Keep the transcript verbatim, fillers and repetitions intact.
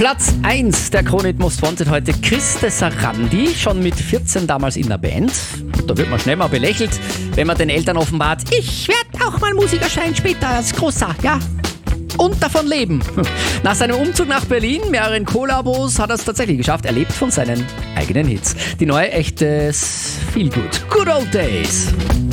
Platz eins der Kronehit Most Wanted heute Christe Sarandi, schon mit vierzehn damals in der Band. Da wird man schnell mal belächelt, wenn man den Eltern offenbart, ich werde auch mal Musiker sein später als Großer, ja. Und davon leben. Nach seinem Umzug nach Berlin, mehreren Kollabos, hat er es tatsächlich geschafft. Er lebt von seinen eigenen Hits. Die neue echte Feel Good. Good Old Days.